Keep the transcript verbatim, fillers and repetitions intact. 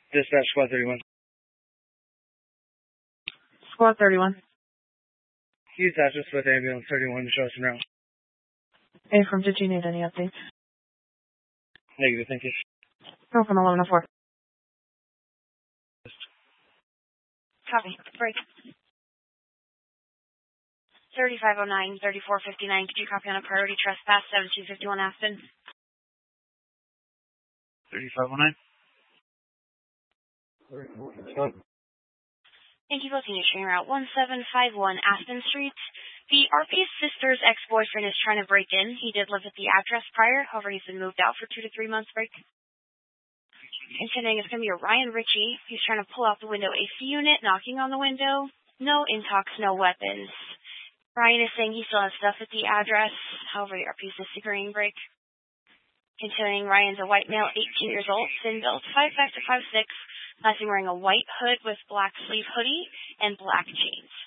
Dispatch Squad thirty-one. Squad thirty-one. Use address with ambulance thirty-one to show us around. Hey, from did you need any updates? Negative, thank you. No, from eleven oh four. Copy. Break. thirty-five oh nine, thirty-four fifty-nine. Could you copy on a priority trespass, seventeen fifty-one Aspen? thirty-five oh nine. Thank you for continuing route one seven five one Aspen Street. The R P's sister's ex-boyfriend is trying to break in. He did live at the address prior, however, he's been moved out for two to three months break. Intending it's going to be a Ryan Ritchie. He's trying to pull out the window A C unit, knocking on the window. No intox, no weapons. Ryan is saying he still has stuff at the address, however, the R P is disagreeing break. Continuing, Ryan's a white male, eighteen years old, thin built, five five to five six, last wearing a white hood with black sleeve hoodie and black jeans.